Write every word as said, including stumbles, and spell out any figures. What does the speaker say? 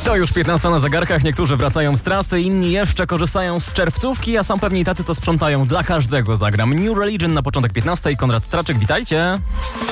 To już piętnasta na zegarkach, niektórzy wracają z trasy, inni jeszcze korzystają z czerwcówki, a są pewnie tacy, co sprzątają. Dla każdego zagram New Religion na początek piętnastej. Konrad Traczyk, witajcie.